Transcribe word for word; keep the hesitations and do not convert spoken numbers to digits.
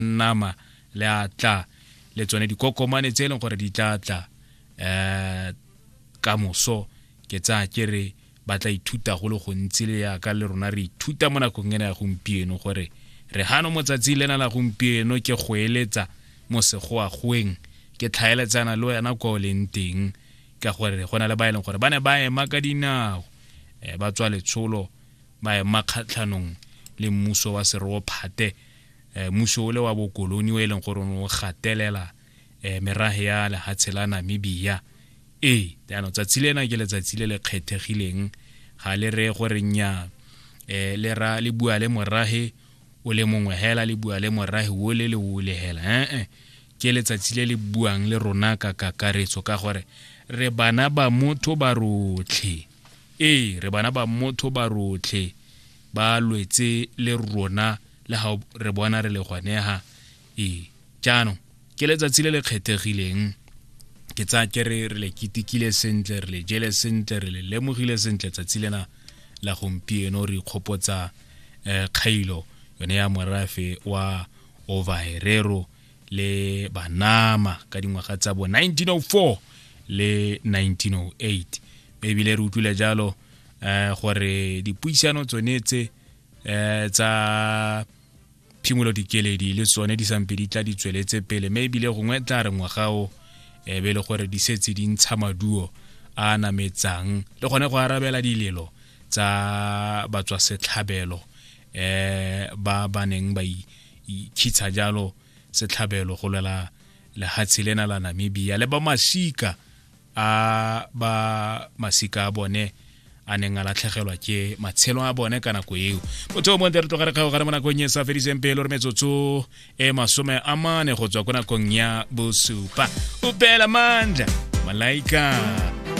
nama le atla le tsone dikokomane tse leng gore di tla tla eh ka moso ke tsa ke re ba tla ithuta go le go ntse le ya ka le rona re ithuta mo nakong ena ya gompieno gore re hano motsatsi lena la gompieno ke go eletsa mo segoa goeng ke tlhaeletsana le yana go le nteng ka gore gona le ba ileng gore bane ba ema ka dinao e ba tswa letsholo ba ema khatlhanong le mmuso wa sereo phate mmuso ole wa bokoloni o eleng gore o gatelela merahe ya le hatsela Namibia e tano tsa tsilena ke le tsa tsile le kgethegileng ga le re gore nya e le ra le bua le morahe o le mongwe hela le bua le morahe o le le o le hela eh ke le tsa tsile le buang le rona ka kakaretso ka gore re bana ba motho ba rotlhe e re bana ba motho ba rotlhe ba lwetse le rona le ha re bona re le gwanega e jano ke le tsa tsile le kgethegileng ke tsa ke re re le kitikile sentle re le jele sentle re le lemogile sentle tsa tsilena la gompieno re khopotsa khailo yone ya morafe wa Ovaherero le banama ka dingwaga tsa bo nineteen oh four le nineteen oh eight maybe le re utlwile jalo eh gore dipuisano tsonetse eh tsa phimolo dikeledi le tsone di sampe di tla di tsweletse pele maybe le gongwe tla re ngwagao e be le gore di setse di ntsha maduo a nametsang le gone go arabela dilelo tsa batswa setlhabelo eh ba baneng ba ikitsa jalo setlhabelo go lela le hatsilena la Namibia le ba masika a ba masika a bone a neng a latlhegelwa ke matshelo a bone kana go eo motho mo ntere togare ga gare mona go nyesa fediseng pelo re metsotso e masome a mane go tswa kona kong ya bosupa upela manja malaika